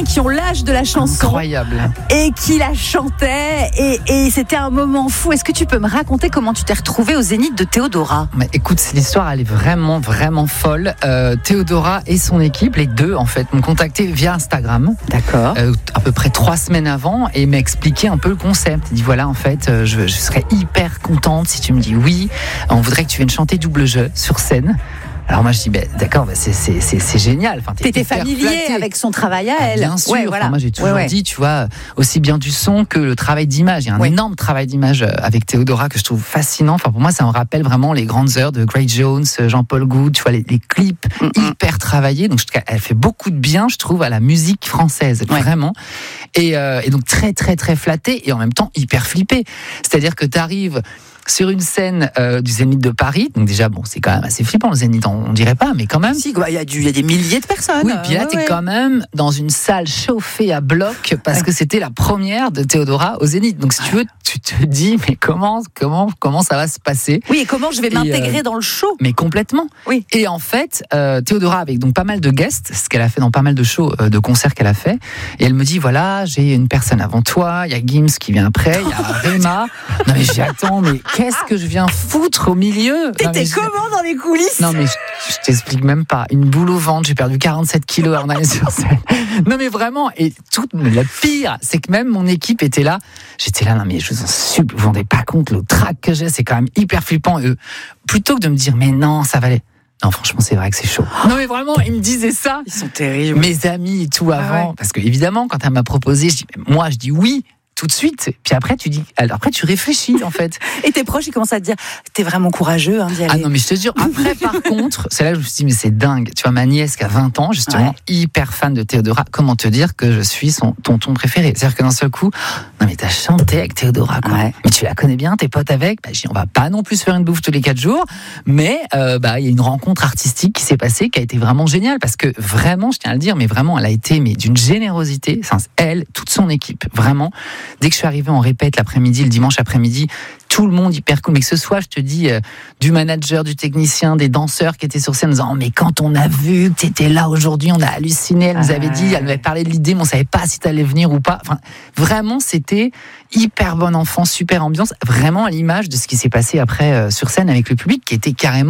qui ont l'âge de la chanson. Incroyable. Et qui la chantaient. Et c'était un moment fou. Est-ce que tu peux me raconter comment tu t'es retrouvée au Zénith de Théodora ? Mais écoute, l'histoire, elle est vraiment, vraiment folle. Théodora et son équipe, les deux, en fait, m'ont contacté via Instagram. D'accord. À peu près 3 semaines avant, et m'a expliqué un peu le concept. Il dit voilà, en fait, je serais hyper contente si tu me dis oui. On voudrait que tu viennes chanter double jeu sur scène. Alors moi je dis d'accord, c'est génial. Enfin, t'étais familier avec son travail à elle. Bien sûr. Ouais, voilà. Moi j'ai toujours dit, tu vois, aussi bien du son que le travail d'image. Il y a un énorme travail d'image avec Théodora que je trouve fascinant. Enfin pour moi ça me rappelle vraiment les grandes heures de Grace Jones, Jean-Paul Goud. Tu vois les clips hyper travaillés. Donc elle fait beaucoup de bien, je trouve, à la musique française, vraiment. Et donc très très très flattée et en même temps hyper flippée. C'est-à-dire que t'arrives sur une scène du Zénith de Paris, donc déjà bon c'est quand même assez flippant le Zénith, on dirait pas, mais quand même. Si, il y a des milliers de personnes. Oui, puis là t'es quand même dans une salle chauffée à bloc parce que c'était la première de Théodora au Zénith. Donc si tu veux, tu te dis mais comment ça va se passer ? Oui, et comment je vais m'intégrer dans le show ? Mais complètement. Oui. Et en fait, Théodora avec donc pas mal de guests, ce qu'elle a fait dans pas mal de shows, de concerts qu'elle a fait, et elle me dit voilà, j'ai une personne avant toi, il y a Gims qui vient après, il y a Rema. Non mais j'attends, mais qu'est-ce que je viens foutre au milieu ? T'étais comment dans les coulisses ? Non mais je t'explique même pas. Une boule au ventre, j'ai perdu 47 kilos en allant sur scène. Non mais vraiment, et le pire, c'est que même mon équipe était là. J'étais là, non mais je vous en supplie, vous vous rendez pas compte le trac que j'ai, c'est quand même hyper flippant. Et eux, plutôt que de me dire mais non, ça va aller. Non, franchement, c'est vrai que c'est chaud. Non, mais vraiment, ils me disaient ça. Ils sont terribles. Mes amis et tout avant. Parce que, évidemment, quand elle m'a proposé, je dis oui. Tout de suite, puis après tu réfléchis en fait. Et tes proches ils commencent à te dire t'es vraiment courageux d'y aller. Ah non mais je te jure, après par contre, c'est là que je me suis dit mais c'est dingue. Tu vois ma nièce qui a 20 ans justement, hyper fan de Théodora, comment te dire que je suis son tonton préféré. C'est-à-dire que d'un seul coup, non mais t'as chanté avec Théodora quoi. Mais tu la connais bien, t'es pote avec, on va pas non plus se faire une bouffe tous les 4 jours, mais il y a une rencontre artistique qui s'est passée qui a été vraiment géniale parce que vraiment, je tiens à le dire, mais vraiment elle a été d'une générosité, elle, toute son équipe, vraiment. Dès que je suis arrivé en répète l'après-midi, le dimanche après-midi, tout le monde hyper cool. Mais que ce soit, je te dis, du manager, du technicien, des danseurs qui étaient sur scène en disant mais quand on a vu que t'étais là aujourd'hui, on a halluciné. Elle nous avait dit, elle nous avait parlé de l'idée, mais on savait pas si t'allais venir ou pas. Enfin, vraiment, c'était hyper bon enfant, super ambiance. Vraiment à l'image de ce qui s'est passé après sur scène avec le public qui était carrément